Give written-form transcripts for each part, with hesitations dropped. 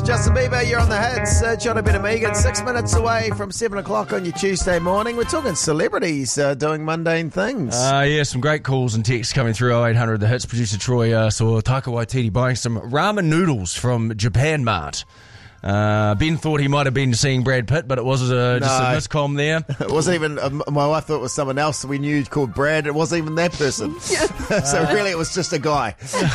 Justin Bieber, you're on the hits. Johnny Ben and Megan, 6 minutes away from 7 o'clock on your Tuesday morning. We're talking celebrities doing mundane things. Yeah, some great calls and texts coming through 0800 The Hits. Producer Troy saw Taika Waititi buying some ramen noodles from Japan Mart. Ben thought he might have been seeing Brad Pitt, but it was just a miscomm there. It wasn't even, my wife thought it was someone else we knew called Brad. It wasn't even that person. So really it was just a guy.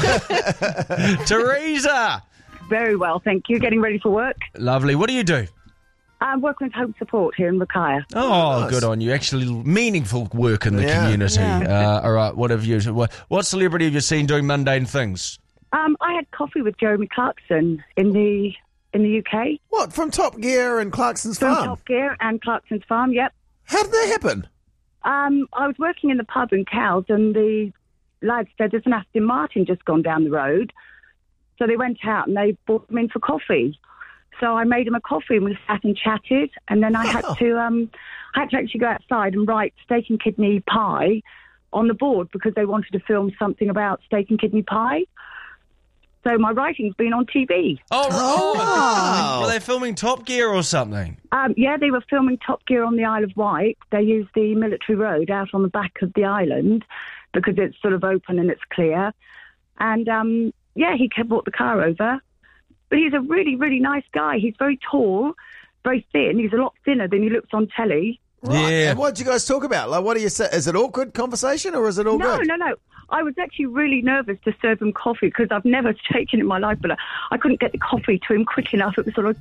Teresa! Very well, thank you. Getting ready for work. Lovely. What do you do? I'm working with Home Support here in Rakaia. Oh, nice. Good on you. Actually, meaningful work in the community. Yeah. All right, what have you? What celebrity have you seen doing mundane things? I had coffee with Jeremy Clarkson in the UK. What, from Top Gear and Clarkson's From Farm? Top Gear and Clarkson's Farm, yep. How did that happen? I was working in the pub in Cowes and the lads said there's an Aston Martin just gone down the road. So they went out and they brought them in for coffee. So I made him a coffee and we sat and chatted. And then I had to actually go outside and write steak and kidney pie on the board because they wanted to film something about steak and kidney pie. So my writing's been on TV. Wow. Were they filming Top Gear or something? Yeah, they were filming Top Gear on the Isle of Wight. They used the military road out on the back of the island because it's sort of open and it's clear. And he brought the car over. But he's a really, really nice guy. He's very tall, very thin. He's a lot thinner than he looks on telly. Right. Yeah. And what did you guys talk about? Like, what do you say? Is it awkward conversation or is it all good? No. I was actually really nervous to serve him coffee because I've never taken it in my life, but I couldn't get the coffee to him quick enough. It was sort of...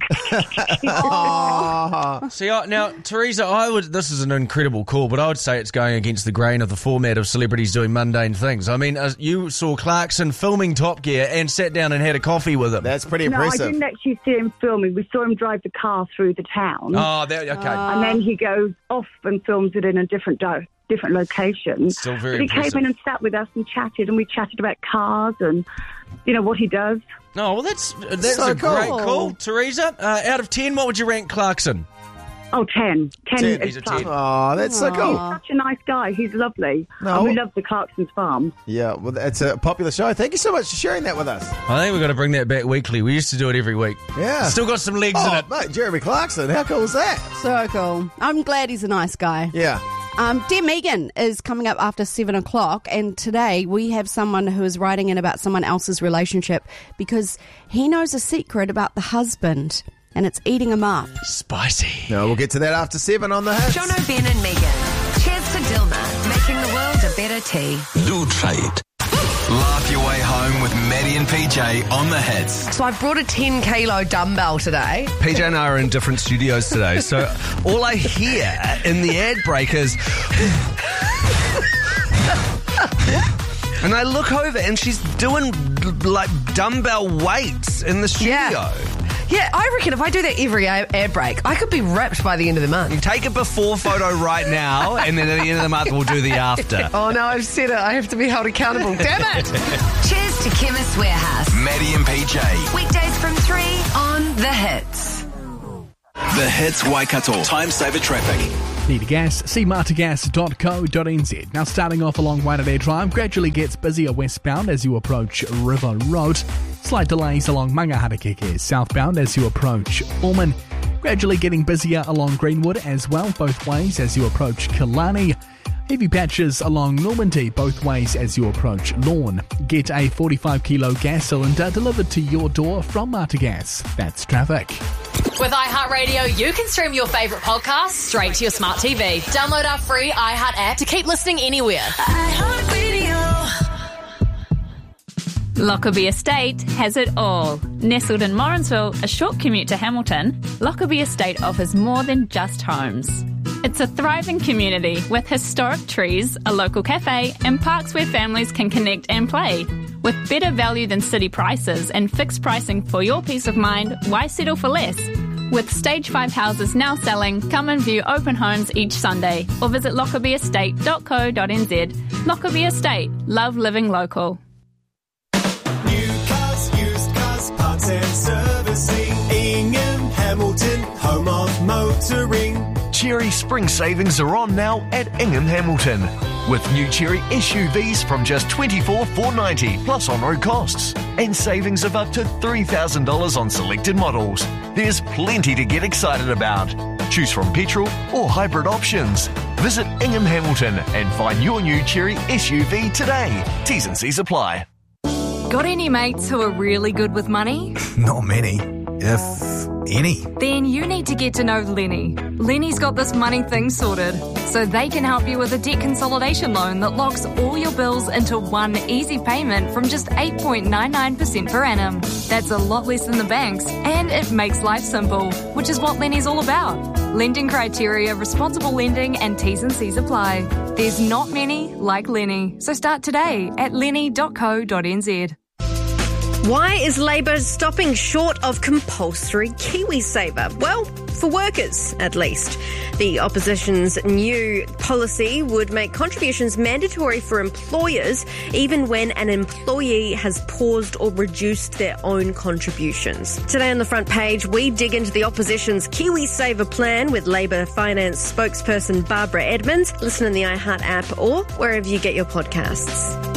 See, now, Teresa, this is an incredible call, but I would say it's going against the grain of the format of celebrities doing mundane things. I mean, you saw Clarkson filming Top Gear and sat down and had a coffee with him. That's pretty No, I impressive. didn't actually see him filming. We saw him drive the car through the town. Oh, okay. And then he goes off and films it in a different location. Still very But he impressive. came in and sat with us and chatted, and we chatted about cars and, what he does. Oh, well, that's So a great cool. call. Teresa, out of 10, what would you rank Clarkson? Oh, 10. 10 He's is a plus. 10. Oh, that's so cool. He's such a nice guy. He's lovely. No. And we love the Clarkson's Farm. Yeah, well, it's a popular show. Thank you so much for sharing that with us. I think we've got to bring that back weekly. We used to do it every week. Yeah. Still got some legs in Oh, it. mate, Jeremy Clarkson. How cool is that? So cool. I'm glad he's a nice guy. Yeah. Dear Megan is coming up after 7 o'clock, and today we have someone who is writing in about someone else's relationship because he knows a secret about the husband, and it's eating him up. Spicy. No, we'll get to that after 7 on the hits. Jono, Ben and Megan. Cheers to Dilma, making the world a better tea. Do try it. Laugh your way home with Maddie and PJ on the hits. So I brought a 10 kilo dumbbell today. PJ and I are in different studios today, so all I hear in the ad break is... and I look over and she's doing, like, dumbbell weights in the studio. Yeah, I reckon if I do that every air break, I could be ripped by the end of the month. Take a before photo right now, and then at the end of the month, we'll do the after. Oh, no, I've said it. I have to be held accountable. Damn it! Cheers to Chemist Warehouse. Maddie and PJ. Weekdays from 3 on The Hits. The Hits Waikato. Time saver traffic. Need a gas? See martagas.co.nz. Now starting off along Waitanere Drive, gradually gets busier westbound as you approach River Road. Slight delays along Mangaharakeke southbound as you approach Orman. Gradually getting busier along Greenwood as well, both ways as you approach Killarney. Heavy patches along Normandy both ways as you approach Lorne. Get a 45 kilo gas cylinder delivered to your door from Martagas. That's traffic. With iHeartRadio, you can stream your favourite podcasts straight to your smart TV. Download our free iHeart app to keep listening anywhere. Lockerbie Estate has it all. Nestled in Morrinsville, a short commute to Hamilton, Lockerbie Estate offers more than just homes. It's a thriving community with historic trees, a local cafe, and parks where families can connect and play. With better value than city prices and fixed pricing for your peace of mind, why settle for less? With Stage 5 houses now selling, come and view open homes each Sunday or visit lockerbieestate.co.nz. Lockerbie Estate. Love living local. New cars, used cars, parts and servicing. Ingham, Hamilton, home of motoring. Cherry Spring savings are on now at Ingham Hamilton. with new Chery SUVs from just $24,490 plus on-road costs and savings of up to $3,000 on selected models. There's plenty to get excited about. Choose from petrol or hybrid options. Visit Ingham Hamilton and find your new Chery SUV today. T's and C's apply. Got any mates who are really good with money? Not many, if any. Then you need to get to know Lenny. Lenny's got this money thing sorted, so they can help you with a debt consolidation loan that locks all your bills into one easy payment from just 8.99% per annum. That's a lot less than the banks, and it makes life simple, which is what Lenny's all about. Lending criteria, responsible lending, and T's and C's apply. There's not many like Lenny, so start today at lenny.co.nz. Why is Labor stopping short of compulsory KiwiSaver? Well, for workers, at least. The opposition's new policy would make contributions mandatory for employers, even when an employee has paused or reduced their own contributions. Today on the front page, we dig into the opposition's KiwiSaver plan with Labor finance spokesperson Barbara Edmonds. Listen in the iHeart app or wherever you get your podcasts.